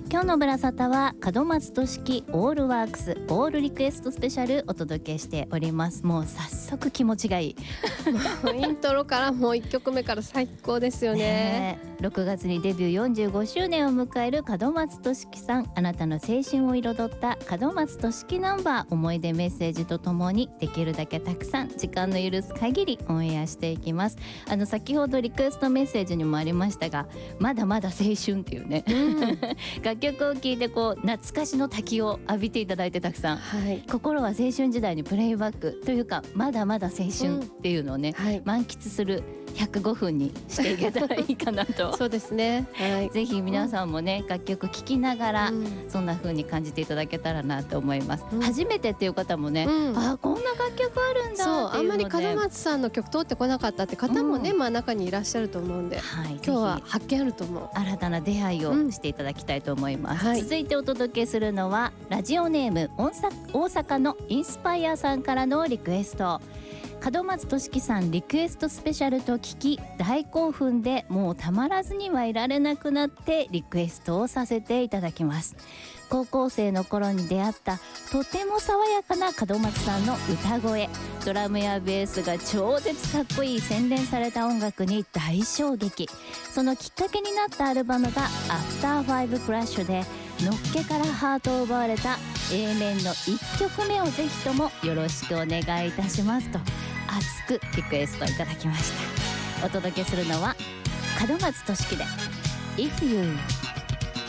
今日のブラサタは門松俊樹オールワークスオールリクエストスペシャルお届けしております。もう早速気持ちがいいイントロからもう1曲目から最高ですよね。 6月にデビュー45周年を迎える門松俊樹さん、あなたの青春を彩った門松俊樹ナンバー、思い出メッセージとともにできるだけたくさん時間の許す限りオンエアしていきます。先ほどリクエストメッセージにもありましたが、まだまだ青春っていうね、楽曲を聴いてこう懐かしの滝を浴びていただいて、たくさん、心は青春時代にプレイバックというか、まだまだ青春っていうのをね、満喫する105分にしていけたらいいかなとそうですね、 ぜひ皆さんもね、楽曲聴きながら、そんな風に感じていただけたらなと思います。初めてっていう方もね、あ、こんな楽曲あるんだっていうので、 あんまり門松さんの曲通ってこなかったって方もね、中にいらっしゃると思うんで、今日は発見あると思う。 新たな出会いをしていただきたいと思います。続いてお届けするのはラジオネーム大阪のインスパイアさんからのリクエスト。門松俊樹さんリクエストスペシャルと聞き大興奮で、もうたまらずにはいられなくなってリクエストをさせていただきます。高校生の頃に出会ったとても爽やかな門松さんの歌声、ドラムやベースが超絶かっこいい洗練された音楽に大衝撃。そのきっかけになったアルバムがアフターファイブクラッシュで、のっけからハートを奪われた A 面の1曲目をぜひともよろしくお願いいたしますと熱くリクエストいただきました。お届けするのは門松俊樹で If You